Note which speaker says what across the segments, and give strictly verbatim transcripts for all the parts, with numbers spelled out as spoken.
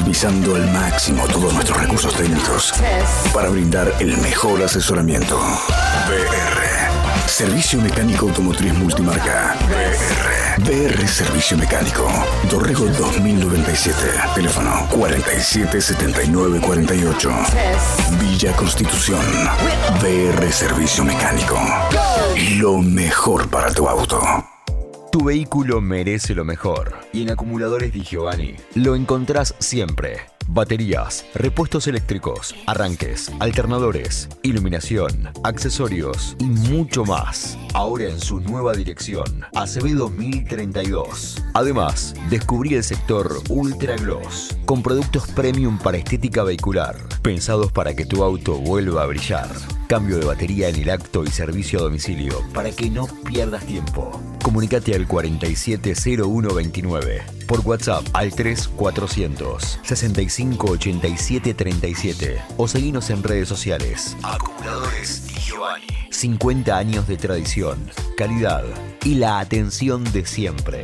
Speaker 1: optimizando al máximo todos nuestros recursos técnicos para brindar el mejor asesoramiento. B R. Servicio Mecánico Automotriz Multimarca. B R. B R Servicio Mecánico. Dorrego dos mil noventa y siete. Teléfono cuarenta y siete setenta y nueve cuarenta y ocho. Villa Constitución. B R Servicio Mecánico. Lo mejor para tu auto.
Speaker 2: Tu vehículo merece lo mejor. Y en Acumuladores Di Giovanni lo encontrás siempre. Baterías, repuestos eléctricos, arranques, alternadores, iluminación, accesorios y mucho más. Ahora en su nueva dirección, Acevedo mil treinta y dos. Además, descubrí el sector Ultra Gloss, con productos premium para estética vehicular, pensados para que tu auto vuelva a brillar. Cambio de batería en el acto y servicio a domicilio para que no pierdas tiempo. Comunicate al cuarenta y siete cero uno veintinueve. Por WhatsApp al tres cuatrocientos sesenta y cinco ochenta y siete treinta y siete o seguinos en redes sociales. Acumuladores Di Giovanni. cincuenta años de tradición, calidad y la atención de siempre.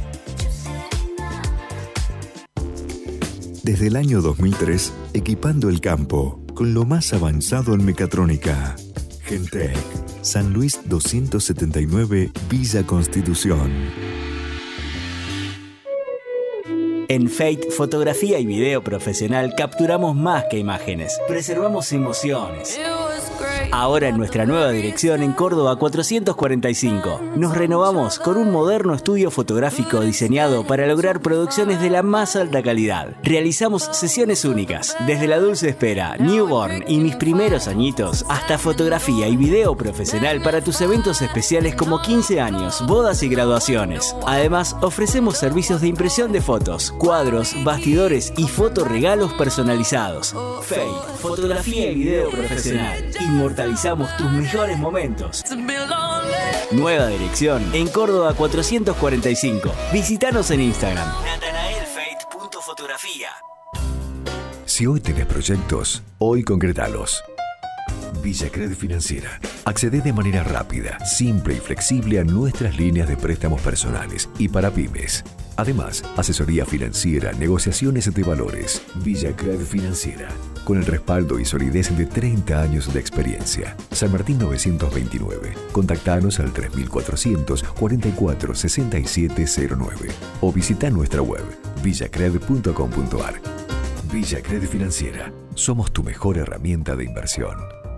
Speaker 3: Desde el año dos mil tres, equipando el campo con lo más avanzado en mecatrónica. Gentec, San Luis doscientos setenta y nueve, Villa Constitución.
Speaker 4: En Fate, fotografía y video profesional, capturamos más que imágenes. Preservamos emociones. Ahora en nuestra nueva dirección en Córdoba cuatrocientos cuarenta y cinco. Nos renovamos con un moderno estudio fotográfico diseñado para lograr producciones de la más alta calidad. Realizamos sesiones únicas, desde La Dulce Espera, Newborn y Mis Primeros Añitos, hasta fotografía y video profesional para tus eventos especiales como quince años, bodas y graduaciones. Además, ofrecemos servicios de impresión de fotos, cuadros, bastidores y fotoregalos personalizados. Fate, fotografía y video profesional. Inmortalizamos tus mejores momentos. Nueva dirección en Córdoba cuatrocientos cuarenta y cinco. Visítanos en Instagram. natanaelfate punto fotografía.
Speaker 3: Si hoy tenés proyectos, hoy concretalos. Villacred Financiera. Accede de manera rápida, simple y flexible a nuestras líneas de préstamos personales y para pymes. Además, asesoría financiera, negociaciones de valores. Villacred Financiera. Con el respaldo y solidez de treinta años de experiencia. San Martín novecientos veintinueve. Contactanos al tres mil cuatrocientos cuarenta y cuatro sesenta y siete cero nueve o visita nuestra web villacred punto com punto ar. Villacred Financiera. Somos tu mejor herramienta de inversión.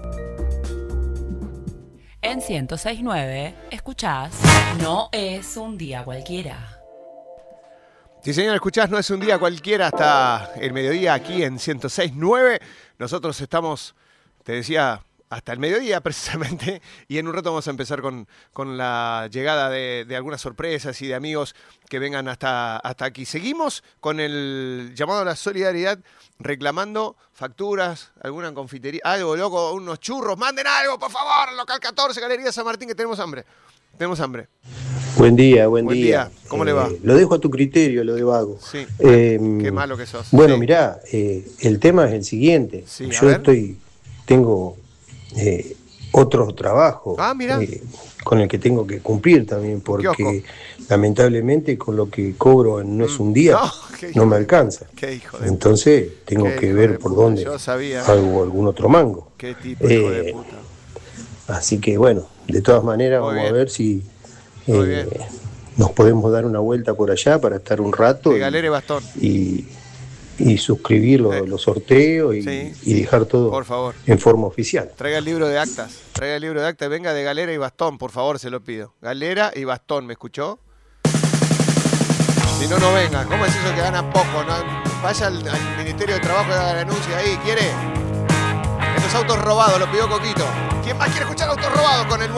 Speaker 5: En ciento seis punto nueve, escuchás No es un día cualquiera.
Speaker 6: Sí, señor, escuchás, no es un día cualquiera hasta el mediodía aquí en ciento seis punto nueve. Nosotros estamos, te decía, hasta el mediodía precisamente, y en un rato vamos a empezar con, con la llegada de, de algunas sorpresas y de amigos que vengan hasta, hasta aquí. Seguimos con el llamado a la solidaridad, reclamando facturas, alguna confitería, algo loco, unos churros, manden algo, por favor, local catorce, Galería San Martín, que tenemos hambre. Tenemos hambre.
Speaker 7: Buen día, buen,
Speaker 6: buen
Speaker 7: día.
Speaker 6: día. ¿Cómo
Speaker 7: eh,
Speaker 6: le va?
Speaker 7: Lo dejo a tu criterio, lo de Vago.
Speaker 6: Sí.
Speaker 7: Eh,
Speaker 6: Qué malo que sos.
Speaker 7: Bueno,
Speaker 6: sí.
Speaker 7: mirá, eh, el tema es el siguiente.
Speaker 6: Sí,
Speaker 7: Yo
Speaker 6: ver.
Speaker 7: estoy, tengo eh, otro trabajo
Speaker 6: ah,
Speaker 7: eh, con el que tengo que cumplir también, porque lamentablemente con lo que cobro en No es un día
Speaker 6: no,
Speaker 7: no me alcanza.
Speaker 6: Qué hijo de
Speaker 7: Entonces tengo
Speaker 6: qué
Speaker 7: que
Speaker 6: hijo
Speaker 7: ver
Speaker 6: de
Speaker 7: por
Speaker 6: puta.
Speaker 7: dónde
Speaker 6: Yo sabía.
Speaker 7: hago algún otro mango.
Speaker 6: Qué tipo hijo
Speaker 7: Eh,
Speaker 6: de puta.
Speaker 7: Así que bueno, de todas maneras
Speaker 6: Muy
Speaker 7: vamos
Speaker 6: bien.
Speaker 7: a ver si
Speaker 6: Muy
Speaker 7: eh,
Speaker 6: bien.
Speaker 7: nos podemos dar una vuelta por allá para estar un rato
Speaker 6: De
Speaker 7: y,
Speaker 6: Galera y Bastón.
Speaker 7: y, y suscribir los,
Speaker 6: Sí.
Speaker 7: los sorteos y,
Speaker 6: Sí.
Speaker 7: y dejar todo
Speaker 6: Por favor.
Speaker 7: en forma oficial.
Speaker 6: Traiga el libro de actas. Traiga el libro de actas. Venga de Galera y Bastón, por favor, se lo pido. Galera y Bastón, ¿me escuchó? Si no, no venga. ¿Cómo es eso que gana poco? ¿No? Vaya al, al Ministerio de Trabajo y haga el anuncio ahí. ¿Quiere? Estos autos robados, lo pidió Coquito. ¿Quién más quiere escuchar autos robados con el